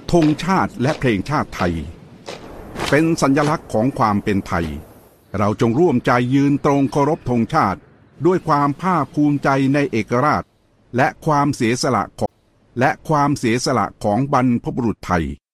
ธงชาติและเพลงชาติไทยเป็นสัญลักษณ์ของความเป็นไทยเราจงร่วมใจยืนตรงเคารพธงชาติด้วยความภาคภูมิใจในเอกราชและความเสียสละของบรรพบุรุษไทย